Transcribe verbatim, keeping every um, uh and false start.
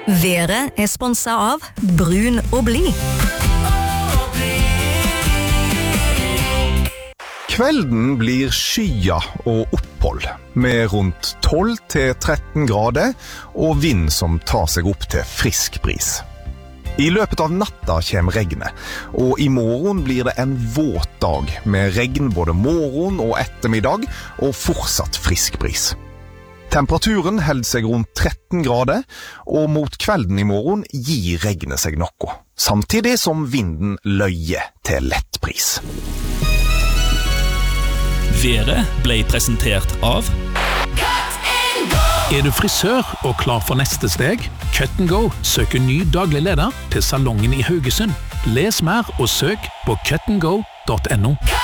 Været er sponset av Brun og Bli. Kvelden blir skya og opphold, med rundt tolv til tretten grader og vind som tar seg opp til frisk bris. I løpet av natta kommer regnet, og i morgen blir det en våt dag med regn både morgen og ettermiddag og fortsatt frisk bris. Temperaturen holder seg rundt tretten grader, og mot kvelden i morgen gir regnet seg noe, samtidig som vinden løyer til lett bris. Været ble presentert av Er du frisør og klar for neste steg? Cut and Go søker ny daglig leder til salongen i Haugesund. Les mer og søk på cut and go punktum no.